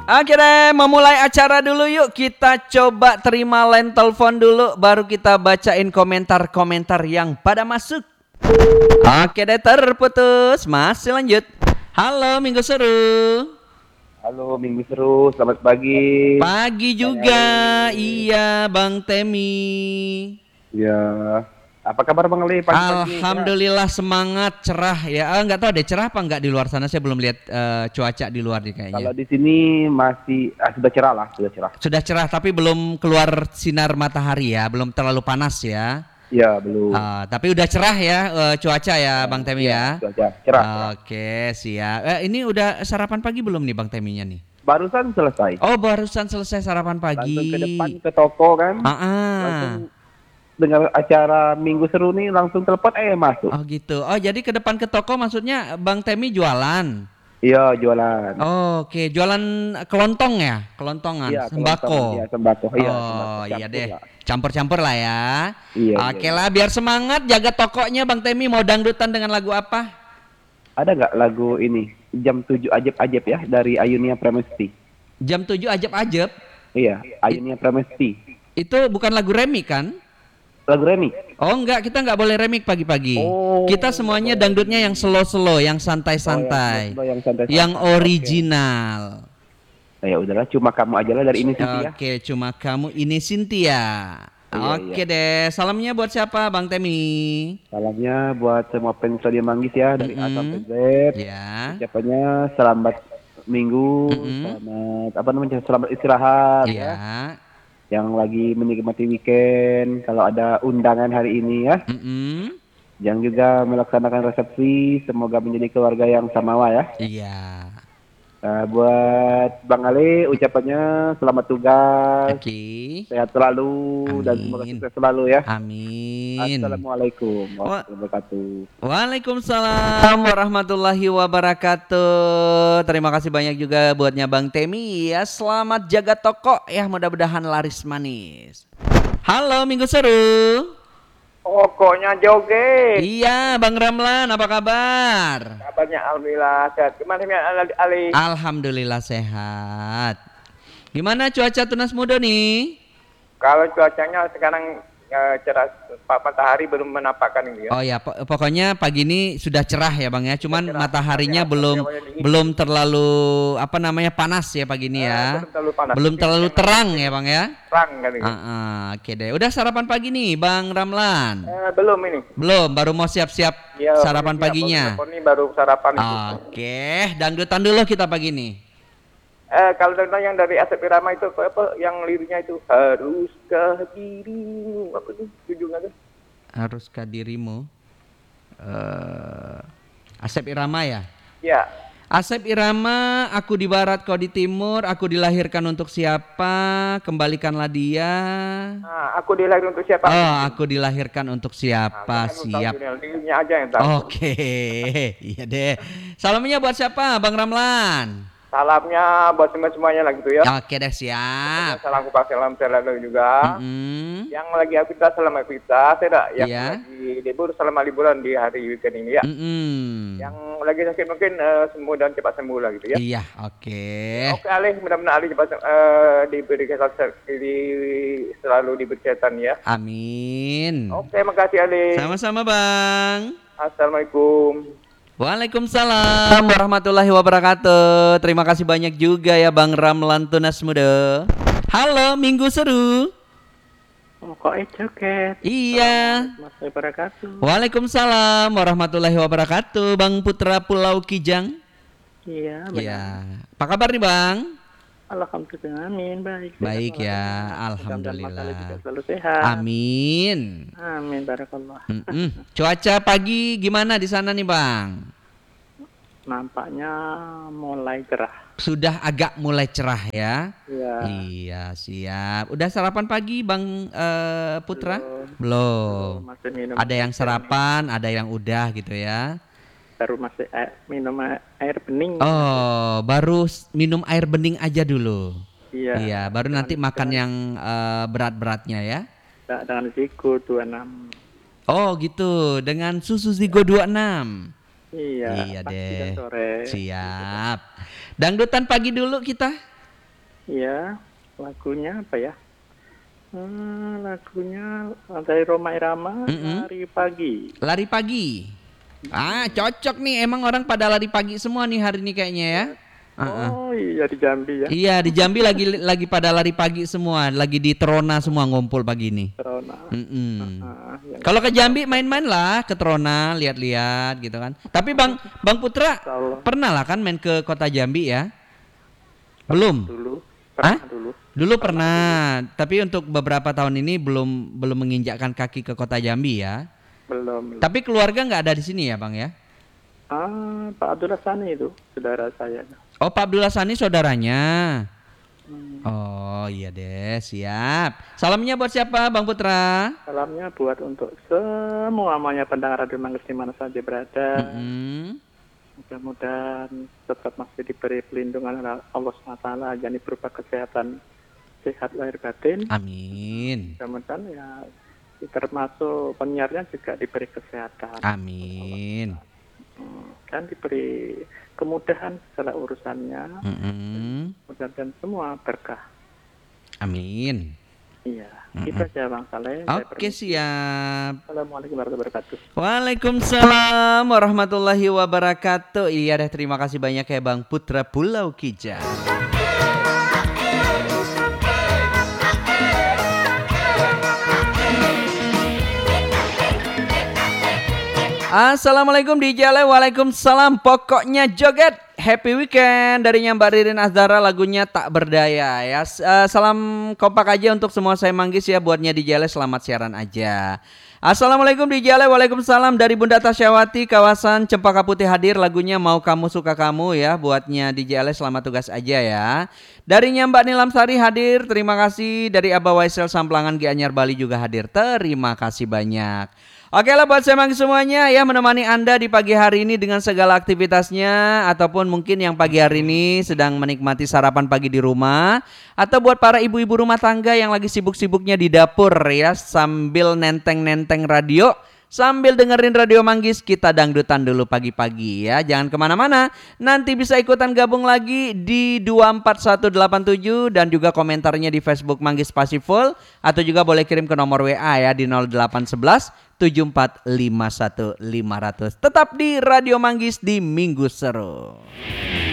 Oke deh, memulai acara dulu yuk. Kita coba terima line telepon dulu, baru kita bacain komentar-komentar yang pada masuk. Oke deh, terputus. Masih lanjut. Halo, Minggu Seru. Halo, Minggu Seru. Selamat pagi. Pagi juga. Iya, Bang Temi. Ya, apa kabar Bang Ali pagi-pagi? Alhamdulillah semangat, cerah ya. Enggak tahu deh cerah apa enggak di luar sana. Saya belum lihat cuaca di luar nih kayaknya. Kalau di sini masih sudah cerah lah, sudah cerah. Sudah cerah tapi belum keluar sinar matahari ya, belum terlalu panas ya. Iya, belum. Tapi udah cerah ya cuaca ya Bang Temi ya. Cuaca cerah. Oke, siap. Ini udah sarapan pagi belum nih Bang Teminya nih? Barusan selesai. Oh, barusan selesai sarapan pagi. Langsung ke depan ke toko kan. Langsung dengar acara Minggu Seru nih langsung telepon masuk. Oh gitu. Oh, jadi ke depan ke toko maksudnya Bang Temi jualan? Iya, jualan. Oh, oke, jualan kelontong ya? Kelontongan, Iya, sembako. Iya, sembako. Iya, Oh, iya deh. lah. Campur-campur lah ya. Iya. Oke lah, biar semangat jaga tokonya Bang Temi. Mau dangdutan dengan lagu apa? Ada nggak lagu ini Jam 7 Ajeb-Ajeb ya dari Ayunia Pramesti? Jam 7 ajeb-ajeb. Iya, Ayunia Pramesti. Itu bukan lagu remix kan? Lagu remix. Oh enggak, kita nggak boleh remix pagi-pagi. Oh, kita semuanya dangdutnya yang slow-slow, yang santai-santai, yang original. Ya udahlah, cuma kamu aja lah dari ini Cynthia. Oke, cuma kamu ini Cynthia. Oke deh, salamnya buat siapa Bang Temi? Salamnya buat semua fans Radio Manggis ya, dari A sampai Z. Ya. Ucapannya selamat minggu, selamat istirahat ya. Yang lagi menikmati weekend, kalau ada undangan hari ini ya. Yang juga melaksanakan resepsi, semoga menjadi keluarga yang samawa ya. Iya. Buat Bang Ali, ucapannya selamat tugas. Sehat selalu. Amin. Dan semoga sukses selalu ya. Amin. Assalamualaikum warahmatullahi wabarakatuh. Waalaikumsalam warahmatullahi wabarakatuh. Terima kasih banyak juga buatnya Bang Temi ya. Selamat jaga toko ya, mudah-mudahan laris manis. Halo Minggu Seru. Pokoknya joget. Iya, Bang Ramlan, apa kabar? Kabarnya alhamdulillah sehat. Gimana Ali? Alhamdulillah sehat. Gimana cuaca Tunas Muda nih? Kalau cuacanya sekarang cerah, matahari belum menampakkan ini ya. Oh ya, pokoknya pagi ini sudah cerah ya Bang ya. Cuman mataharinya belum terlalu panas ya pagi ini ya. Belum terlalu terang ya Bang ya. Terang kan ini. Oke deh. Udah sarapan pagi nih Bang Ramlan? Belum ini. Belum, baru mau siap-siap sarapan paginya. Ini baru sarapan. Oke, dangdutan dulu kita pagi nih. Kalau yang dari Asep Irama itu apa yang liriknya itu haruskah dirimu apa tuh judulnya tuh? Haruskah dirimu? Asep Irama ya? Ya. Asep Irama, aku di barat kau di timur, aku dilahirkan untuk siapa? Kembalikanlah dia. Aku dilahirkan untuk siapa? Oh, aku dilahirkan untuk siapa? Siap. Liriknya aja yang tahu. Oke, iya deh. Salamnya buat siapa, Bang Ramlan? Salamnya buat semuanya lah gitu ya. Oke deh, siap. Salam selalu juga. Yang lagi aktivitas selamat aktivitas, yang lagi libur selama liburan di hari weekend ini ya. Yang lagi sakit mungkin sembuh dan cepat sembuh lah gitu ya. Iya, oke. Oke Ali, mudah-mudahan Ali cepat diberi selalu diberi kesehatan ya. Amin. Oke, makasih Ali. Sama-sama Bang. Assalamualaikum. Waalaikumsalam warahmatullahi wabarakatuh. Terima kasih banyak juga ya Bang Ramlan Tunas Muda. Halo Minggu Seru. Kok joget? Iya. Waalaikumsalam warahmatullahi wabarakatuh. Bang Putra Pulau Kijang. Iya. Iya. Apa kabar nih Bang? Alhamdulillah, amin, baik. Baik ya, alhamdulillah. Juga selalu sehat. Amin. Amin, barakallah. Cuaca pagi gimana di sana nih Bang? Nampaknya mulai cerah. Sudah agak mulai cerah ya? Iya. Iya, siap. Udah sarapan pagi Bang Putra? Belum. Masih minum. Ada yang sarapan, ada yang udah gitu ya? Baru masih minum air bening. Oh, baru minum air bening aja dulu. Iya. Iya, baru nanti makan yang berat-beratnya ya. Dengan Zigo 26. Oh, gitu. Dengan susu Zigo 26. Iya. Iya deh. Sore. Siap. Dangdutan pagi dulu kita. Iya, lagunya apa ya? Lagunya dari Roma Irama, Lari Pagi. Lari pagi. Cocok nih, emang orang pada lari pagi semua nih hari ini kayaknya ya. Oh iya, di Jambi ya. Iya, di Jambi lagi pada lari pagi semua, lagi di Trona semua ngumpul pagi ini. Trona. Kalau ke Jambi main-main lah, ke Trona lihat-lihat gitu kan. Tapi Bang Putra pernah lah kan main ke kota Jambi ya? Belum? Dulu pernah. Tapi untuk beberapa tahun ini belum menginjakkan kaki ke kota Jambi ya. Belum. Tapi keluarga nggak ada di sini ya, Bang ya? Pak Abdullah Sani itu saudara saya. Oh, Pak Abdullah Sani saudaranya. Oh iya deh, siap. Salamnya buat siapa, Bang Putra? Salamnya buat untuk semuanya pendengar Radio Manggis di mana saja berada. Mudah-mudahan tetap masih diberi pelindungan oleh Allah SWT, jadi berupa kesehatan sehat lahir batin. Amin. Mudah-mudahan ya termasuk penyiarnya juga diberi kesehatan. Amin. Dan diberi kemudahan segala urusannya. Mudah-mudahan semua berkah. Amin. Iya, itu aja Bang Saleh. Oke, siap. Assalamualaikum warahmatullahi wabarakatuh. Waalaikumsalam warahmatullahi wabarakatuh. Iya deh, terima kasih banyak ya Bang Putra Pulau Kijang. Assalamualaikum DJ Ale, waalaikumsalam. Pokoknya joget. Happy weekend dari Mbak Ririn Azhara, lagunya Tak Berdaya ya. Salam kompak aja untuk semua saya manggis ya, buatnya DJ Ale, selamat siaran aja. Assalamualaikum DJ Ale, waalaikumsalam dari Bunda Tasyawati, kawasan Cempaka Putih hadir, lagunya Mau Kamu Suka Kamu ya, buatnya DJ Ale, selamat tugas aja ya. Dari Mbak Nilam Sari hadir, terima kasih. Dari Abah Waisel Samplangan Gianyar Bali juga hadir, terima kasih banyak. Oke lah buat semang semuanya ya, menemani Anda di pagi hari ini dengan segala aktivitasnya, ataupun mungkin yang pagi hari ini sedang menikmati sarapan pagi di rumah, atau buat para ibu-ibu rumah tangga yang lagi sibuk-sibuknya di dapur ya, sambil nenteng-nenteng radio, sambil dengerin Radio Manggis, kita dangdutan dulu pagi-pagi ya. Jangan kemana-mana, nanti bisa ikutan gabung lagi di 24187 dan juga komentarnya di Facebook Manggis Pasiful, atau juga boleh kirim ke nomor WA ya di 0811 7451 500. Tetap di Radio Manggis di Minggu Seru.